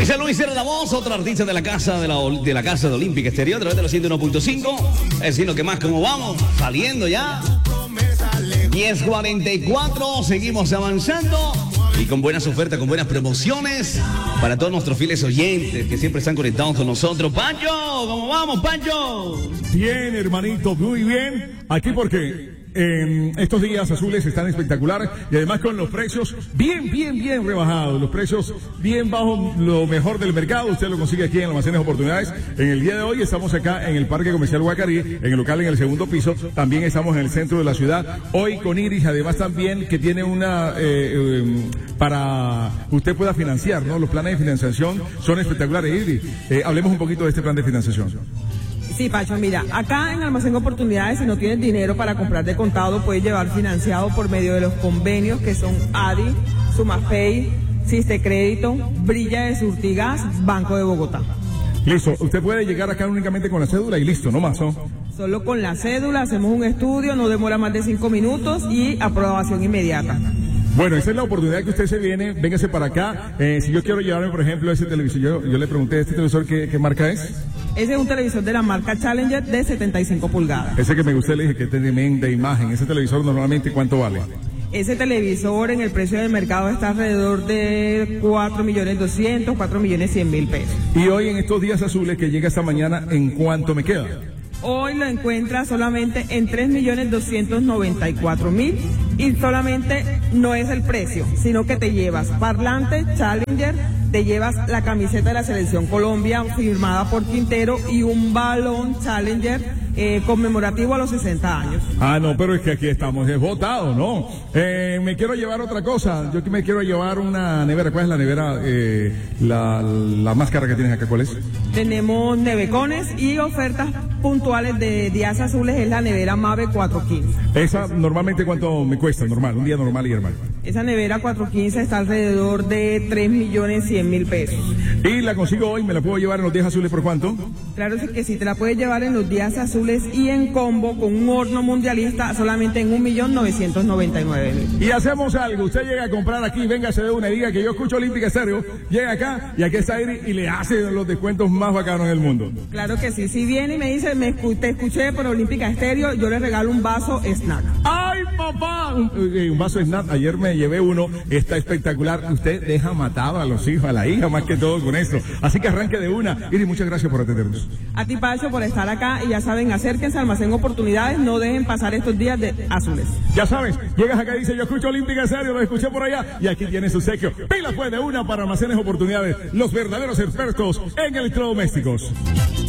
Ese es Luis Cierra la voz, otro artista de la casa de la casa de Olímpica Exterior, a través de los 101.5. Es sino que más como vamos, saliendo ya. 10:44, seguimos avanzando y con buenas ofertas, con buenas promociones para todos nuestros fieles oyentes que siempre están conectados con nosotros. Pancho, ¿cómo vamos, Pancho? Bien, hermanito, muy bien. Aquí porque estos días azules están espectaculares y además con los precios bien rebajados, los precios bien bajo lo mejor del mercado. Usted lo consigue aquí en Almacenes Oportunidades. En el día de hoy estamos acá en el Parque Comercial Guacarí, en el local en el segundo piso. También estamos en el centro de la ciudad. Hoy con Iris, además también que tiene una para usted pueda financiar, ¿no? Los planes de financiación son espectaculares. Iris, hablemos un poquito de este plan de financiación. Sí, Pacho, mira, acá en Almacén Oportunidades, si no tienes dinero para comprar de contado, puedes llevar financiado por medio de los convenios que son ADI, Sumafey, Siste Crédito, Brilla de Surtigas, Banco de Bogotá. Listo, usted puede llegar acá únicamente con la cédula y listo, no más, ¿no? Solo con la cédula, hacemos un estudio, no demora más de 5 minutos y aprobación inmediata. Bueno, esa es la oportunidad que usted se viene, véngase para acá. Si yo quiero llevarme, por ejemplo, ese televisor, yo le pregunté, ¿este televisor qué marca es? Ese es un televisor de la marca Challenger de 75 pulgadas. Ese que me gustó, le dije que es tremenda imagen. Ese televisor normalmente, ¿cuánto vale? Ese televisor en el precio del mercado está alrededor de 4.200.000, 4.100.000 pesos. Y hoy en estos días azules que llega esta mañana, ¿en cuánto me queda? Hoy lo encuentras solamente en 3.294.000 y solamente no es el precio, sino que te llevas parlante Challenger, te llevas la camiseta de la Selección Colombia firmada por Quintero y un balón Challenger conmemorativo a los 60 años. Ah, no, pero es que aquí estamos desbotados, ¿no? Me quiero llevar otra cosa. Yo me quiero llevar una nevera. ¿Cuál es la nevera? La máscara que tienes acá, ¿cuál es? Tenemos nevecones y ofertas puntuales de días azules es la nevera Mave 415. ¿Esa normalmente cuánto me cuesta? Normal, un día normal y hermano. Esa nevera 415 está alrededor de 3.100.000 pesos. ¿Y la consigo hoy? ¿Me la puedo llevar en los días azules por cuánto? Claro que sí, te la puedes llevar en los días azules y en combo con un horno mundialista solamente en 1.999.000. Y hacemos algo, usted llega a comprar aquí, véngase de una y diga que yo escucho Olímpica Estéreo, llega acá y aquí está Iris y le hace los descuentos más bacanos en el mundo. Claro que sí, si viene y me dice, te escuché por Olímpica Estéreo, yo le regalo un vaso snack. ¡Ay, papá! Un vaso snack, ayer me llevé uno, está espectacular. Usted deja matado a los hijos, a la hija más que todo con esto. Así que arranque de una. Iris, muchas gracias por atendernos. A ti, Pacho, por estar acá y ya saben, acérquense al Almacén Oportunidades, no dejen pasar estos días de azules. Ya sabes, llegas acá y dices, yo escucho Olímpica Estéreo, lo escuché por allá y aquí tiene su sequio. Pila pues de una para Almacenes Oportunidades, los verdaderos expertos en electrodomésticos.